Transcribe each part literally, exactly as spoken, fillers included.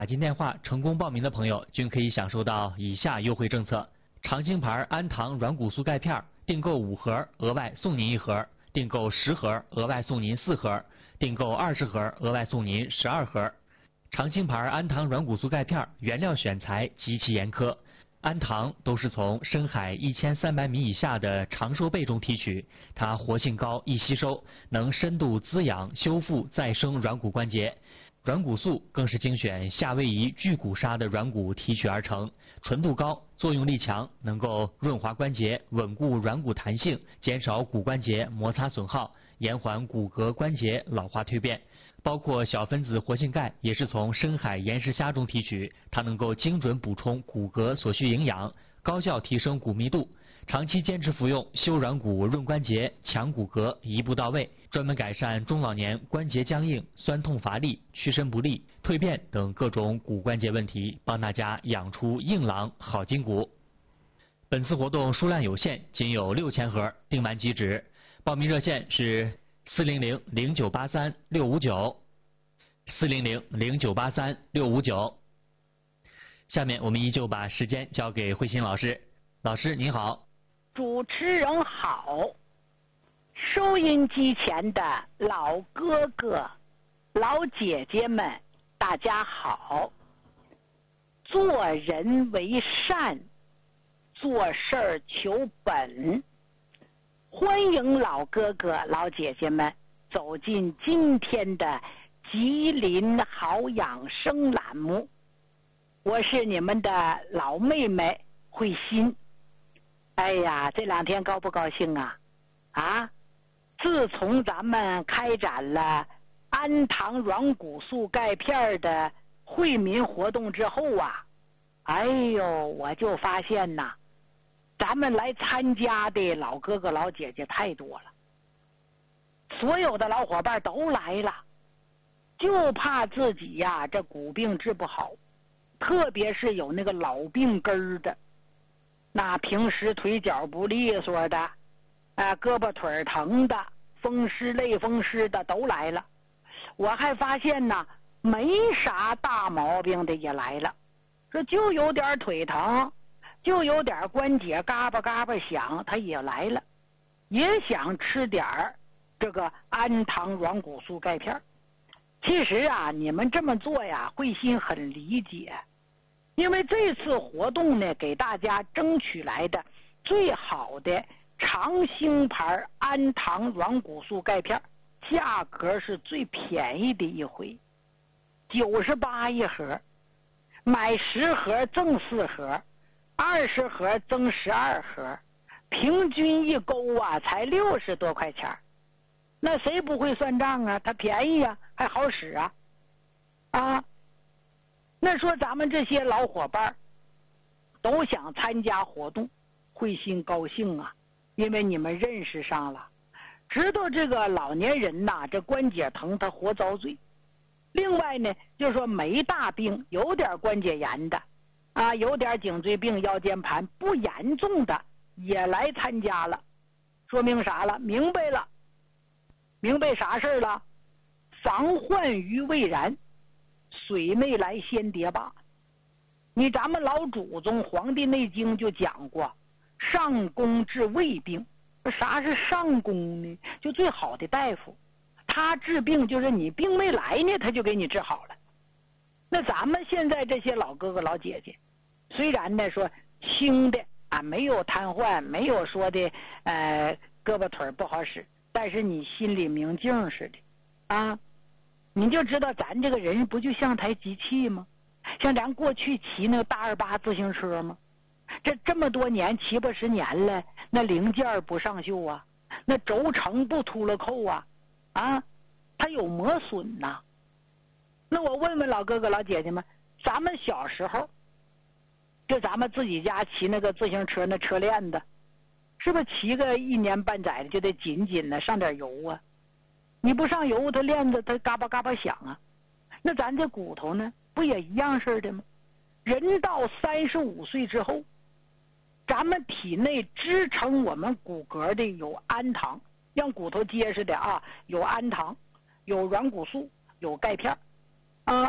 打进电话成功报名的朋友均可以享受到以下优惠政策：长青牌安堂软骨素钙片，订购五盒额外送您一盒，订购十盒额外送您四盒，订购二十盒额外送您十二盒。长青牌安堂软骨素钙片原料选材极其严苛，安堂都是从深海一千三百米以下的长寿贝中提取，它活性高、易吸收，能深度滋养、修复、再生软骨关节。软骨素更是精选夏威夷巨骨鲨的软骨提取而成，纯度高，作用力强，能够润滑关节，稳固软骨弹性，减少骨关节摩擦损耗，延缓骨骼关节老化蜕变。包括小分子活性钙也是从深海岩石虾中提取，它能够精准补充骨骼所需营养，高效提升骨密度。长期坚持服用，修软骨、润关节、强骨骼，一步到位，专门改善中老年关节僵硬、酸痛乏力、屈伸不利、蜕变等各种骨关节问题，帮大家养出硬朗好筋骨。本次活动数量有限，仅有六千盒，订完即止。报名热线是四零零零九八三六五九，四零零零九八三六五九。下面我们依旧把时间交给慧欣老师。老师您好。 主持人好，收音机前的老哥哥、老姐姐们，大家好。做人为善，做事儿求本。欢迎老哥哥、老姐姐们走进今天的吉林好养生栏目。我是你们的老妹妹慧欣。哎呀，这两天高不高兴啊？啊！自从咱们开展了安堂软骨素钙片的惠民活动之后啊，哎呦，我就发现呐，咱们来参加的老哥哥老姐姐太多了，所有的老伙伴都来了，就怕自己呀这骨病治不好，特别是有那个老病根儿的。那平时腿脚不利索的，啊，胳膊腿疼的，风湿类风湿的都来了。我还发现呢，没啥大毛病的也来了，这就有点腿疼，就有点关节嘎巴嘎巴响，他也来了，也想吃点儿这个安堂软骨素钙片。其实啊，你们这么做呀，慧心很理解。因为这次活动呢，给大家争取来的最好的长兴牌安堂软骨素钙片，价格是最便宜的一回，九十八一盒，买十盒赠四盒，二十盒赠十二盒，平均一勾啊才六十多块钱。那谁不会算账啊？它便宜啊，还好使啊，啊！那说咱们这些老伙伴都想参加活动，慧心高兴啊，因为你们认识上了，知道这个老年人呐，这关节疼他活遭罪。另外呢，就是说没大病，有点关节炎的啊，有点颈椎病、腰间盘不严重的也来参加了，说明啥了？明白了，明白啥事了？防患于未然。水没来先跌吧。你咱们老祖宗《黄帝内经》就讲过，上工治未病。啥是上工呢？就最好的大夫，他治病就是你病没来呢，他就给你治好了。那咱们现在这些老哥哥老姐姐，虽然呢说轻的啊，没有瘫痪，没有说的呃胳膊腿不好使，但是你心里明镜似的啊。你就知道咱这个人不就像台机器吗？像咱过去骑那大二八自行车吗？这这么多年七八十年了，那零件不上锈啊，那轴承不秃了扣啊，啊，它有磨损呐、啊。那我问问老哥哥老姐姐们，咱们小时候，就咱们自己家骑那个自行车那车链子，是不是骑个一年半载的就得紧紧的上点油啊？你不上油，它链子它嘎巴嘎巴响啊。那咱这骨头呢，不也一样式的吗？人到三十五岁之后，咱们体内支撑我们骨骼的有氨糖，让骨头结实的啊，有氨糖，有软骨素，有钙片啊。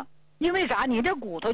因为啥？你这骨头